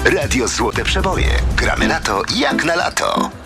Radio Złote Przeboje. Gramy na to jak na lato.